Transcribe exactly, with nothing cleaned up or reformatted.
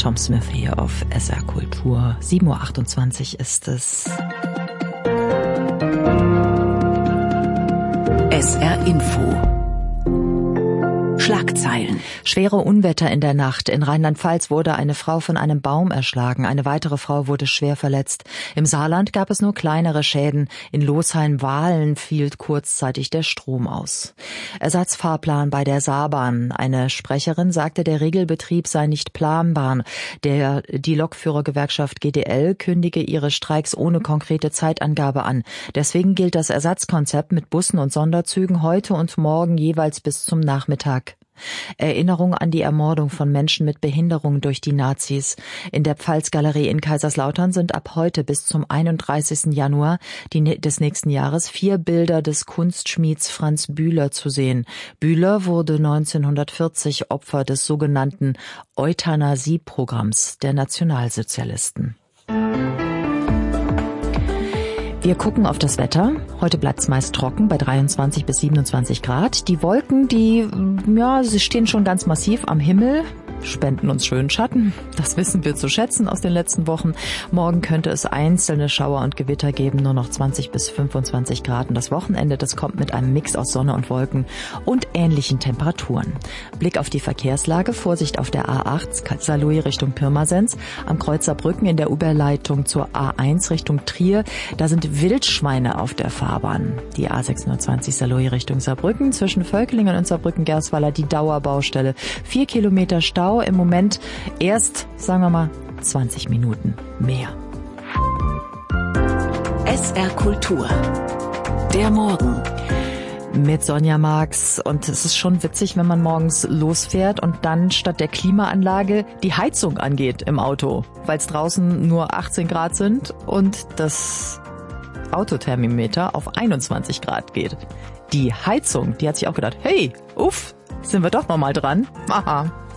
Tom Smith hier auf S R Kultur. sieben Uhr achtundzwanzig ist es. S R Info. Schlagzeilen. Schwere Unwetter in der Nacht. In Rheinland-Pfalz wurde eine Frau von einem Baum erschlagen. Eine weitere Frau wurde schwer verletzt. Im Saarland gab es nur kleinere Schäden. In Losheim-Wahlen fiel kurzzeitig der Strom aus. Ersatzfahrplan bei der Saarbahn. Eine Sprecherin sagte, der Regelbetrieb sei nicht planbar. Der, die Lokführergewerkschaft G D L kündige ihre Streiks ohne konkrete Zeitangabe an. Deswegen gilt das Ersatzkonzept mit Bussen und Sonderzügen heute und morgen jeweils bis zum Nachmittag. Erinnerung an die Ermordung von Menschen mit Behinderung durch die Nazis. In der Pfalzgalerie in Kaiserslautern sind ab heute bis zum einunddreißigsten Januar des nächsten Jahres vier Bilder des Kunstschmieds Franz Bühler zu sehen. Bühler wurde neunzehnhundertvierzig Opfer des sogenannten Euthanasie-Programms der Nationalsozialisten. Wir gucken auf das Wetter. Heute bleibt's meist trocken bei dreiundzwanzig bis siebenundzwanzig Grad. Die Wolken, die, ja, sie stehen schon ganz massiv am Himmel, spenden uns schönen Schatten. Das wissen wir zu schätzen aus den letzten Wochen. Morgen könnte es einzelne Schauer und Gewitter geben, nur noch zwanzig bis fünfundzwanzig Grad. Und das Wochenende, das kommt mit einem Mix aus Sonne und Wolken und ähnlichen Temperaturen. Blick auf die Verkehrslage. Vorsicht auf der A acht, Saarlouis Richtung Pirmasens. Am Kreuz Saarbrücken in der Überleitung zur A eins Richtung Trier. Da sind Wildschweine auf der Fahrbahn. Die A sechshundertzwanzig Saarlouis Richtung Saarbrücken. Zwischen Völklingen und Saarbrücken-Gersweiler die Dauerbaustelle. Vier Kilometer Stau. Im Moment erst, sagen wir mal, zwanzig Minuten mehr. S R Kultur. Der Morgen. Mit Sonja Marx. Und es ist schon witzig, wenn man morgens losfährt und dann statt der Klimaanlage die Heizung angeht im Auto, weil es draußen nur achtzehn Grad sind und das Autothermometer auf einundzwanzig Grad geht. Die Heizung, die hat sich auch gedacht, hey, uff, sind wir doch noch mal dran. Aha.